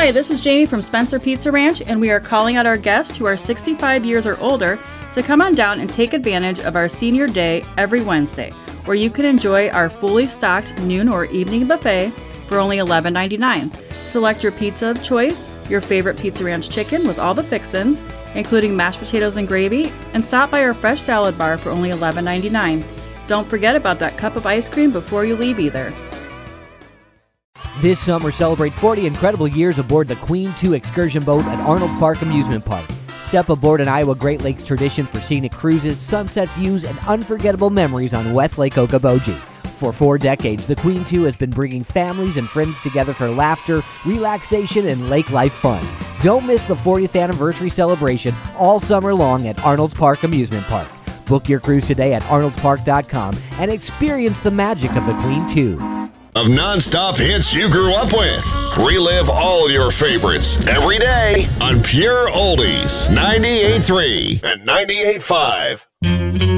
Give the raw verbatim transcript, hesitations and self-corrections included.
Hi, this is Jamie from Spencer Pizza Ranch, and we are calling out our guests who are sixty-five years or older to come on down and take advantage of our Senior Day every Wednesday, where you can enjoy our fully stocked noon or evening buffet for only eleven ninety-nine. Select your pizza of choice, your favorite Pizza Ranch chicken with all the fixins, including mashed potatoes and gravy, and stop by our fresh salad bar for only eleven ninety-nine. Don't forget about that cup of ice cream before you leave either. This summer, celebrate forty incredible years aboard the Queen two excursion boat at Arnold's Park Amusement Park. Step aboard an Iowa Great Lakes tradition for scenic cruises, sunset views, and unforgettable memories on West Lake Okoboji. For four decades, the Queen two has been bringing families and friends together for laughter, relaxation, and lake life fun. Don't miss the fortieth anniversary celebration all summer long at Arnold's Park Amusement Park. Book your cruise today at arnolds park dot com and experience the magic of the Queen two. Of non-stop hits you grew up with. Relive all your favorites every day on Pure Oldies ninety-eight point three and ninety-eight point five.